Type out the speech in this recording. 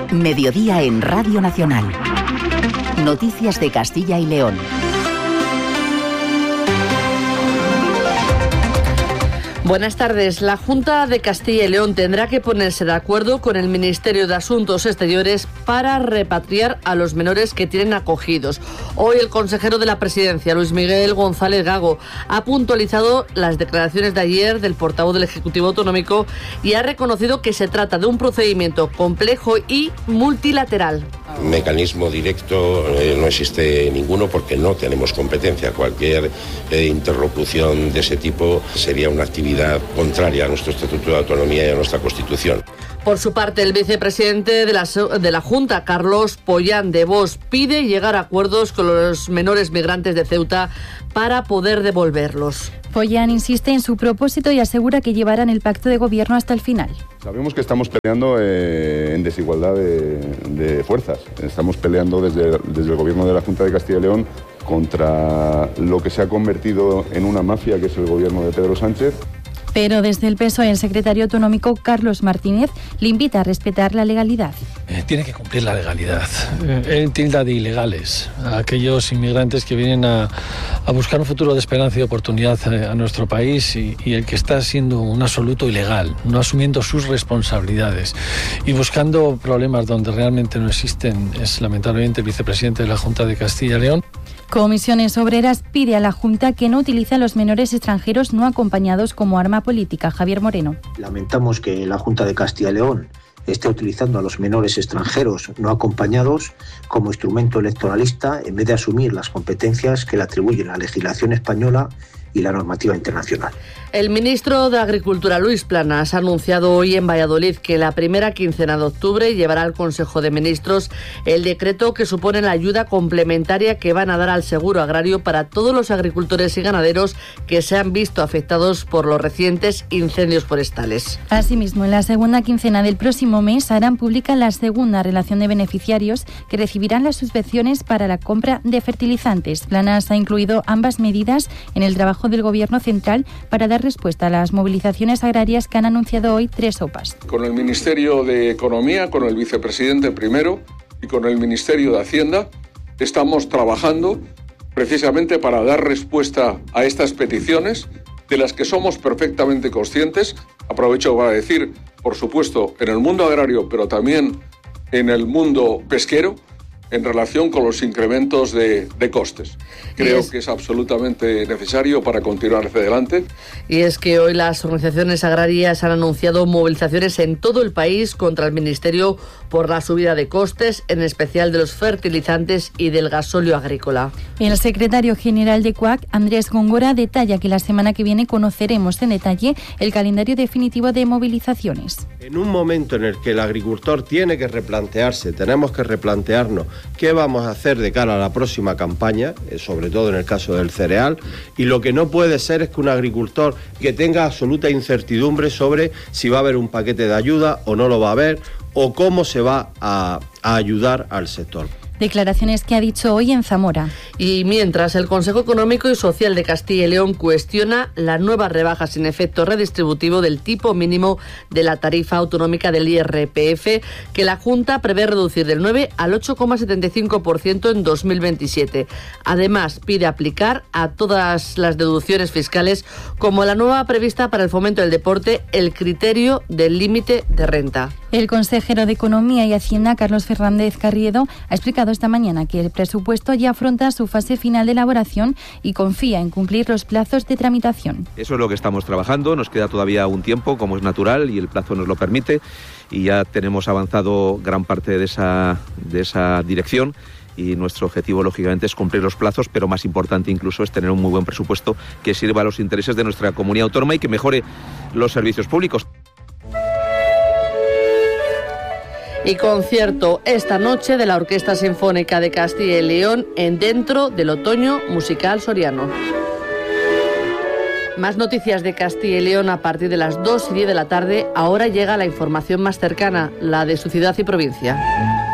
Mediodía en Radio Nacional. Noticias de Castilla y León. Buenas tardes. La Junta de Castilla y León tendrá que ponerse de acuerdo con el Ministerio de Asuntos Exteriores para repatriar a los menores que tienen acogidos. Hoy el consejero de la Presidencia, Luis Miguel González Gago, ha puntualizado las declaraciones de ayer del portavoz del Ejecutivo Autonómico y ha reconocido que se trata de un procedimiento complejo y multilateral. Mecanismo directo no existe ninguno porque no tenemos competencia. Cualquier interlocución de ese tipo sería una actividad contraria a nuestro Estatuto de Autonomía y a nuestra Constitución. Por su parte, el vicepresidente de la Junta, Carlos Pollán de Bosch, pide llegar a acuerdos con los menores migrantes de Ceuta para poder devolverlos. Pollán insiste en su propósito y asegura que llevarán el pacto de gobierno hasta el final. Sabemos que estamos peleando en desigualdad de fuerzas. Estamos peleando desde el gobierno de la Junta de Castilla y León contra lo que se ha convertido en una mafia, que es el gobierno de Pedro Sánchez. Pero desde el PSOE, el secretario autonómico Carlos Martínez le invita a respetar la legalidad. Tiene que cumplir la legalidad. Él tilda de ilegales a aquellos inmigrantes que vienen a buscar un futuro de esperanza y oportunidad a nuestro país y el que está siendo un absoluto ilegal, no asumiendo sus responsabilidades y buscando problemas donde realmente no existen, es lamentablemente el vicepresidente de la Junta de Castilla y León. Comisiones Obreras pide a la Junta que no utilice a los menores extranjeros no acompañados como arma política. Javier Moreno. Lamentamos que la Junta de Castilla y León esté utilizando a los menores extranjeros no acompañados como instrumento electoralista en vez de asumir las competencias que le atribuye la legislación española y la normativa internacional. El ministro de Agricultura, Luis Planas, ha anunciado hoy en Valladolid que la primera quincena de octubre llevará al Consejo de Ministros el decreto que supone la ayuda complementaria que van a dar al seguro agrario para todos los agricultores y ganaderos que se han visto afectados por los recientes incendios forestales. Asimismo, en la segunda quincena del próximo mes harán pública la segunda relación de beneficiarios que recibirán las subvenciones para la compra de fertilizantes. Planas ha incluido ambas medidas en el trabajo del Gobierno central para dar respuesta a las movilizaciones agrarias que han anunciado hoy 3 OPAs. Con el Ministerio de Economía, con el vicepresidente primero y con el Ministerio de Hacienda estamos trabajando precisamente para dar respuesta a estas peticiones de las que somos perfectamente conscientes. Aprovecho para decir, por supuesto, en el mundo agrario, pero también en el mundo pesquero, en relación con los incrementos de costes. Creo que es absolutamente necesario para continuar hacia adelante. Y es que hoy las organizaciones agrarias han anunciado movilizaciones en todo el país contra el Ministerio por la subida de costes, en especial de los fertilizantes y del gasóleo agrícola. El secretario general de CUAC, Andrés Góngora, detalla que la semana que viene conoceremos en detalle el calendario definitivo de movilizaciones. En un momento en el que el agricultor tiene que replantearse, tenemos que replantearnos qué vamos a hacer de cara a la próxima campaña, sobre todo en el caso del cereal, y lo que no puede ser es que un agricultor que tenga absoluta incertidumbre sobre si va a haber un paquete de ayuda o no lo va a haber, o cómo se va a ayudar al sector. Declaraciones que ha dicho hoy en Zamora. Y mientras el Consejo Económico y Social de Castilla y León cuestiona la nueva rebaja sin efecto redistributivo del tipo mínimo de la tarifa autonómica del IRPF, que la Junta prevé reducir del 9 al 8,75% en 2027. Además, pide aplicar a todas las deducciones fiscales, como la nueva prevista para el fomento del deporte, el criterio del límite de renta. El consejero de Economía y Hacienda, Carlos Fernández Carriedo, ha explicado esta mañana que el presupuesto ya afronta su fase final de elaboración y confía en cumplir los plazos de tramitación. Eso es lo que estamos trabajando, nos queda todavía un tiempo, como es natural, y el plazo nos lo permite, y ya tenemos avanzado gran parte de esa dirección. Y nuestro objetivo, lógicamente, es cumplir los plazos, pero más importante incluso es tener un muy buen presupuesto que sirva a los intereses de nuestra comunidad autónoma y que mejore los servicios públicos. Y concierto esta noche de la Orquesta Sinfónica de Castilla y León dentro del Otoño Musical Soriano. Más noticias de Castilla y León a partir de las 2:10 de la tarde. Ahora llega la información más cercana, la de su ciudad y provincia.